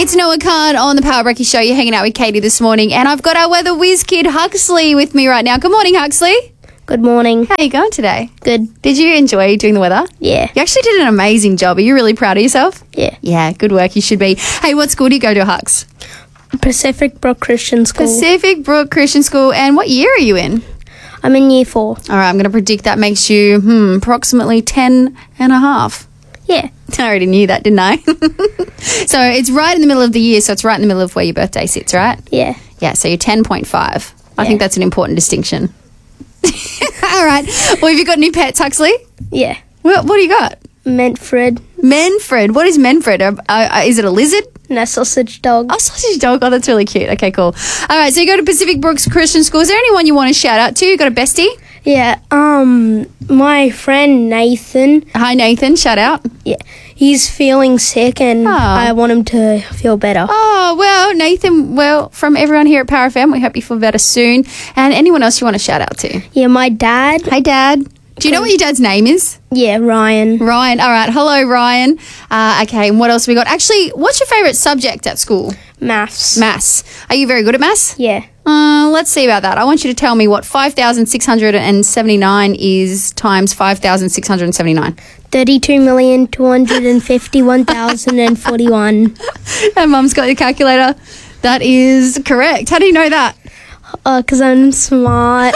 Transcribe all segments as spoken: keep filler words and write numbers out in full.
It's Noah Khan on the Power Breaky Show. You're hanging out with Katie this morning, and I've got our weather whiz kid Huxley with me right now. Good morning, Huxley. Good morning. How are you going today? Good. Did you enjoy doing the weather? Yeah. You actually did an amazing job. Are you really proud of yourself? Yeah. Yeah, good work. You should be. Hey, what school do you go to, Hux? Pacific Brook Christian School. Pacific Brook Christian School. And what year are you in? I'm in year four. All right, I'm going to predict that makes you hmm, approximately ten and a half. Yeah. I already knew that, didn't I? So it's right in the middle of the year, so it's right in the middle of where your birthday sits, right? Yeah. Yeah, so you're ten point five. I Yeah. think that's an important distinction. All right. Well, have you got new pets, Huxley? Yeah. What, what do you got? Manfred. Manfred. What is Manfred? Uh, uh, is it a lizard? And a sausage dog. Oh, sausage dog. Oh, that's really cute. Okay, cool. All right, so you go to Pacific Brooks Christian School. Is there anyone you want to shout out to? You got a bestie? Yeah. Um, my friend Nathan. Hi, Nathan. Shout out. Yeah. He's feeling sick and Oh. I want him to feel better. Oh, well, Nathan, well, from everyone here at Power F M, we hope you feel better soon. And anyone else you want to shout out to? Yeah, my dad. Hi, Dad. Do you know what your dad's name is? Yeah, Ryan. Ryan. All right. Hello, Ryan. Uh, okay, and what else we got? Actually, what's your favourite subject at school? Maths. Maths. Are you very good at maths? Yeah. Uh, let's see about that. I want you to tell me what five thousand six hundred seventy-nine is times five thousand six hundred seventy-nine. thirty-two million two hundred fifty-one thousand forty-one. And Mum's got your calculator. That is correct. How do you know that? Uh, because I'm smart.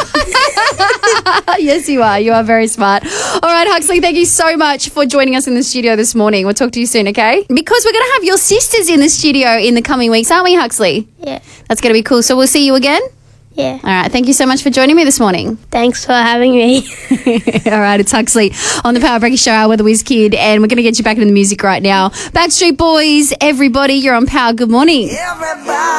Yes, you are. You are very smart. All right, Huxley, thank you so much for joining us in the studio this morning. We'll talk to you soon, okay? Because we're going to have your sisters in the studio in the coming weeks, aren't we, Huxley? Yeah. That's going to be cool. So we'll see you again. Yeah. All right. Thank you so much for joining me this morning. Thanks for having me. All right. It's Huxley on the Power Breaker Show, our Weather Whiz Kid, and we're going to get you back into the music right now. Backstreet Boys, everybody, you're on Power. Good morning. Everybody.